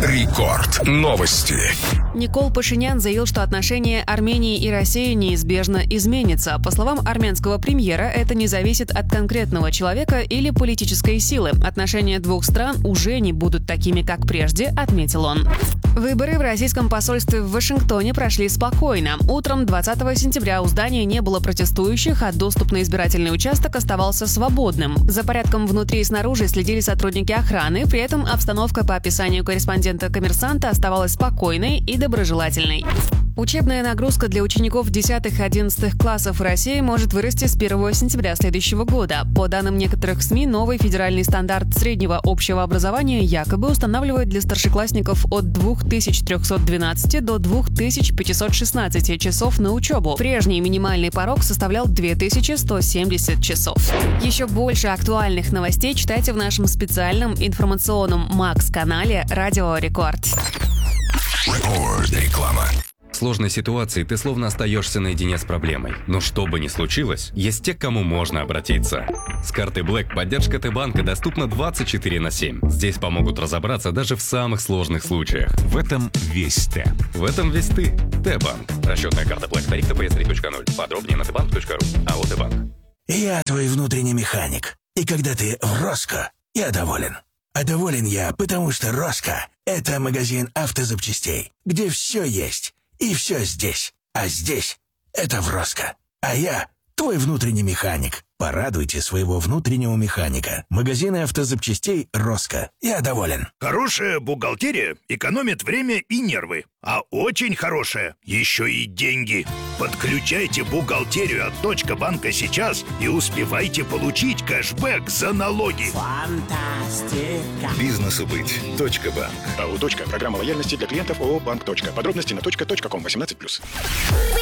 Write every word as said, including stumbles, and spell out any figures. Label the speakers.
Speaker 1: Рекорд. Новости.
Speaker 2: Никол Пашинян заявил, что отношения Армении и России неизбежно изменятся. По словам армянского премьера, это не зависит от конкретного человека или политической силы. Отношения двух стран уже не будут такими, как прежде, отметил он. Выборы в российском посольстве в Вашингтоне прошли спокойно. Утром двадцатого сентября у здания не было протестующих, а доступ на избирательный участок оставался свободным. За порядком внутри и снаружи следили сотрудники охраны, при этом обстановка, по описанию корреспондента «Коммерсанта», оставалась спокойной и доброжелательной. Учебная нагрузка для учеников десятых-одиннадцатых классов в России может вырасти с первого сентября следующего года. По данным некоторых СМИ, новый федеральный стандарт среднего общего образования якобы устанавливает для старшеклассников от две тысячи триста двенадцать до две тысячи пятьсот шестнадцать часов на учебу. Прежний минимальный порог составлял две тысячи сто семьдесят часов. Еще больше актуальных новостей читайте в нашем специальном информационном Макс-канале «Радио Рекорд».
Speaker 1: Реклама.
Speaker 3: В сложной ситуации ты словно остаешься наедине с проблемой. Но что бы ни случилось, есть те, к кому можно обратиться. С картой Black поддержка Т-банка доступна двадцать четыре на семь. Здесь помогут разобраться даже в самых сложных случаях.
Speaker 1: В этом весь Т.
Speaker 3: В этом весь ты. Т-банк. Расчетная карта Black. Тариф тэ пэ эс три точка ноль. Подробнее на тэ банк точка ру. АО Т-банк.
Speaker 4: Я твой внутренний механик. И когда ты в Роско, я доволен. А доволен я, потому что Роско – это магазин автозапчастей, где все есть. И все здесь. А здесь — это в Роско. А я — твой внутренний механик. Порадуйте своего внутреннего механика. Магазины автозапчастей Роско. Я доволен.
Speaker 5: Хорошая бухгалтерия экономит время и нервы. А очень хорошая — еще и деньги. Подключайте бухгалтерию от Точка банка сейчас и успевайте получить кэшбэк за налоги.
Speaker 6: Фантастика.
Speaker 7: Бизнесу быть. Точка банк.
Speaker 8: АО «Точка». Программа лояльности для клиентов ООО «Банк. Точка». Подробности на точка точка ком. восемнадцать плюс.